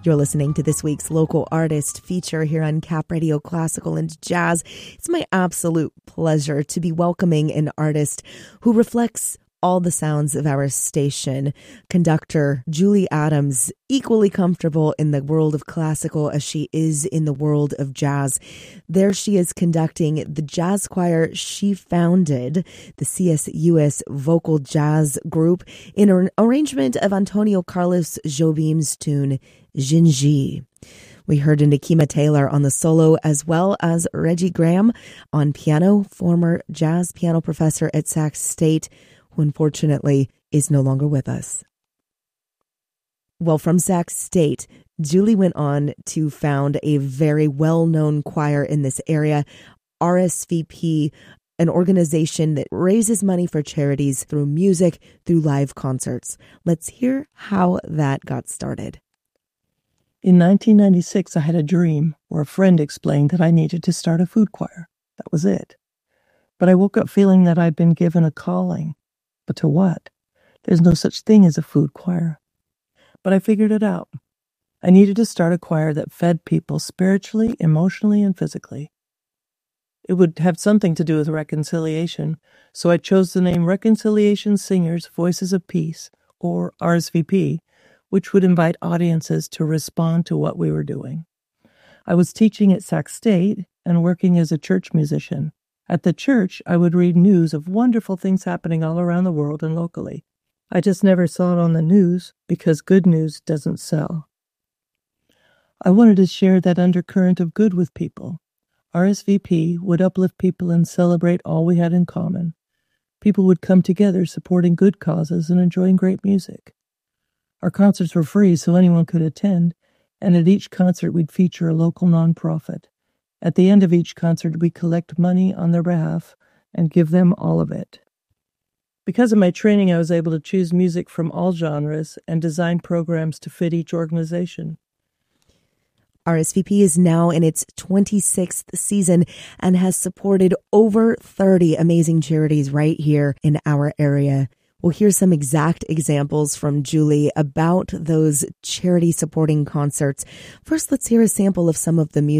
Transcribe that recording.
You're listening to this week's Local Artist feature here on Cap Radio Classical and Jazz. It's my absolute pleasure to be welcoming an artist who reflects all the sounds of our station. Conductor Julie Adams, equally comfortable in the world of classical as she is in the world of jazz. There she is conducting the jazz choir she founded, the CSUS Vocal Jazz Group, in an arrangement of Antonio Carlos Jobim's tune, Jinji. We heard Nikema Taylor on the solo, as well as Reggie Graham on piano, former jazz piano professor at Sac State, who unfortunately is no longer with us. Well, from Sac State, Julie went on to found a very well-known choir in this area, RSVP, an organization that raises money for charities through music, through live concerts. Let's hear how that got started. In 1996, I had a dream where a friend explained that I needed to start a food choir. That was it. But I woke up feeling that I'd been given a calling. But to what? There's no such thing as a food choir. But I figured it out. I needed to start a choir that fed people spiritually, emotionally, and physically. It would have something to do with reconciliation, so I chose the name Reconciliation Singers Voices of Peace, or RSVP, which would invite audiences to respond to what we were doing. I was teaching at Sac State and working as a church musician. At the church, I would read news of wonderful things happening all around the world and locally. I just never saw it on the news because good news doesn't sell. I wanted to share that undercurrent of good with people. RSVP would uplift people and celebrate all we had in common. People would come together supporting good causes and enjoying great music. Our concerts were free so anyone could attend, and at each concert we'd feature a local nonprofit. At the end of each concert, we collect money on their behalf and give them all of it. Because of my training, I was able to choose music from all genres and design programs to fit each organization. RSVP is now in its 26th season and has supported over 30 amazing charities right here in our area. We'll hear some exact examples from Julie about those charity supporting concerts. First, let's hear a sample of some of the music